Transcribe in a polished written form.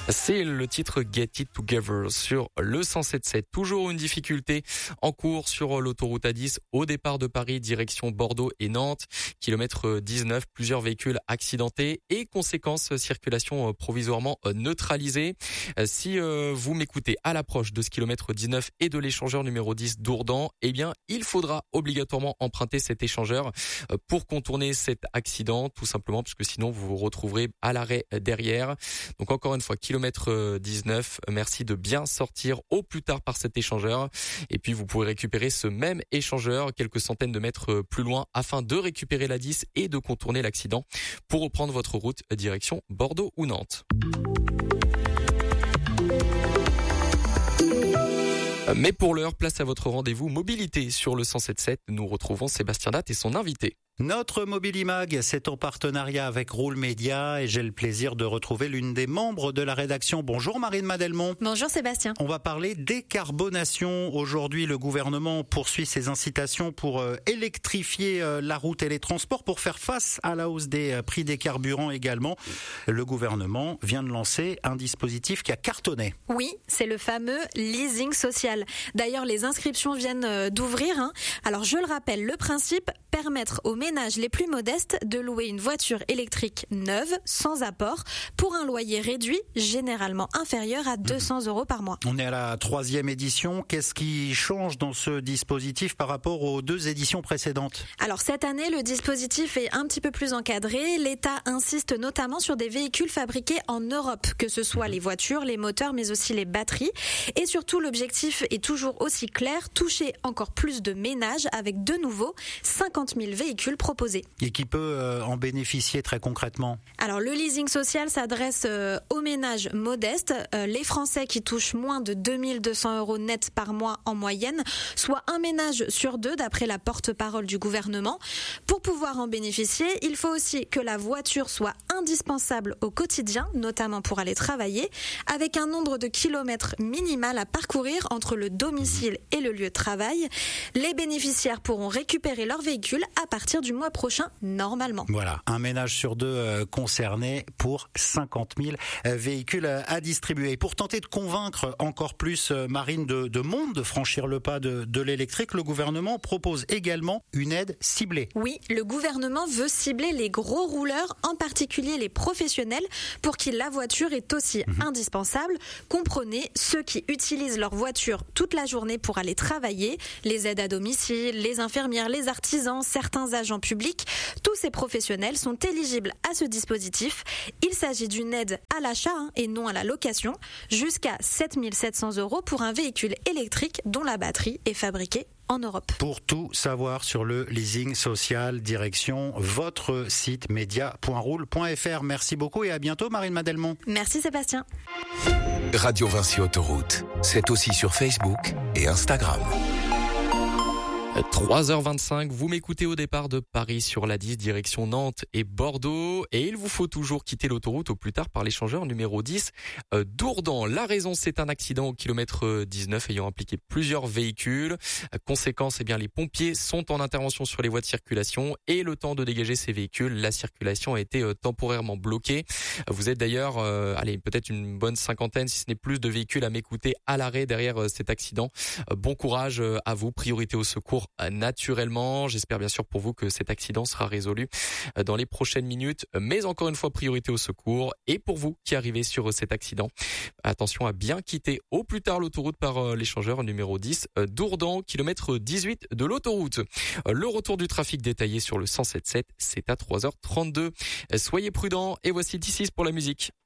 C'est le titre Get It Together sur le 107.7. Toujours une difficulté en cours sur l'autoroute A10 au départ de Paris, direction Bordeaux et Nantes. Kilomètre 19, plusieurs véhicules accidentés et conséquence, circulation provisoirement neutralisée. Si vous m'écoutez à l'approche de ce kilomètre 19 et de l'échangeur numéro 10 d'Ourdan, eh bien, il faudra obligatoirement emprunter cet échangeur pour contourner cet accident, tout simplement, puisque sinon vous vous retrouverez à l'arrêt derrière. Donc encore une fois, kilomètre 19, merci de bien sortir au plus tard par cet échangeur. Et puis vous pouvez récupérer ce même échangeur quelques centaines de mètres plus loin afin de récupérer la 10 et de contourner l'accident pour reprendre votre route direction Bordeaux ou Nantes. Mais pour l'heure, place à votre rendez-vous mobilité sur le 107.7. Nous retrouvons Sébastien Datt et son invité. Notre Mobilimag, c'est en partenariat avec Roule Média et j'ai le plaisir de retrouver l'une des membres de la rédaction. Bonjour Marine Madelmont. Bonjour Sébastien. On va parler décarbonation. Aujourd'hui, le gouvernement poursuit ses incitations pour électrifier la route et les transports pour faire face à la hausse des prix des carburants également. Le gouvernement vient de lancer un dispositif qui a cartonné. Oui, c'est le fameux leasing social. D'ailleurs, les inscriptions viennent d'ouvrir. Alors, je le rappelle, le principe, permettre aux ménages les plus modestes de louer une voiture électrique neuve, sans apport, pour un loyer réduit, généralement inférieur à 200 € par mois. On est à la 3e édition. Qu'est-ce qui change dans ce dispositif par rapport aux 2 éditions précédentes? Alors cette année, le dispositif est un petit peu plus encadré. L'État insiste notamment sur des véhicules fabriqués en Europe, que ce soit les voitures, les moteurs, mais aussi les batteries. Et surtout, l'objectif est toujours aussi clair, toucher encore plus de ménages avec de nouveau 50 000 véhicules proposés. Et qui peut en bénéficier très concrètement? Alors le leasing social s'adresse aux ménages modestes, les Français qui touchent moins de 2 200 € net par mois en moyenne, soit un ménage sur 2 d'après la porte-parole du gouvernement. Pour pouvoir en bénéficier, il faut aussi que la voiture soit indispensable au quotidien, notamment pour aller travailler, avec un nombre de kilomètres minimal à parcourir entre le domicile et le lieu de travail. Les bénéficiaires pourront récupérer leur véhicule à partir du mois prochain, normalement. Voilà, un ménage sur 2 concerné pour 50 000 véhicules à distribuer. Et pour tenter de convaincre encore plus Marine de monde de franchir le pas de l'électrique, le gouvernement propose également une aide ciblée. Oui, le gouvernement veut cibler les gros rouleurs, en particulier les professionnels, pour qui la voiture est aussi indispensable. Comprenez, ceux qui utilisent leur voiture toute la journée pour aller travailler, les aides à domicile, les infirmières, les artisans, certains agents publics, tous ces professionnels sont éligibles à ce dispositif. Il s'agit d'une aide à l'achat et non à la location, jusqu'à 7 700 € pour un véhicule électrique dont la batterie est fabriquée en Europe. Pour tout savoir sur le leasing social, direction votre site media.roule.fr. Merci beaucoup et à bientôt Marine Madelmont. Merci Sébastien. Radio Vinci Autoroute, c'est aussi sur Facebook et Instagram. 3h25, vous m'écoutez au départ de Paris sur la 10, direction Nantes et Bordeaux. Et il vous faut toujours quitter l'autoroute au plus tard par l'échangeur numéro 10 d'Ourdan. La raison, c'est un accident au kilomètre 19 ayant impliqué plusieurs véhicules. Conséquence, eh bien, les pompiers sont en intervention sur les voies de circulation et le temps de dégager ces véhicules, la circulation a été temporairement bloquée. Vous êtes d'ailleurs, peut-être une bonne cinquantaine, si ce n'est plus, de véhicules à m'écouter à l'arrêt derrière cet accident. Bon courage à vous, priorité au secours. Naturellement, j'espère bien sûr pour vous que cet accident sera résolu dans les prochaines minutes, mais encore une fois priorité au secours. Et pour vous qui arrivez sur cet accident, attention à bien quitter au plus tard l'autoroute par l'échangeur numéro 10 d'Ourdan, kilomètre 18 de l'autoroute. Le retour du trafic détaillé sur le 107.7, c'est à 3h32. Soyez prudents et voici This Is pour la musique.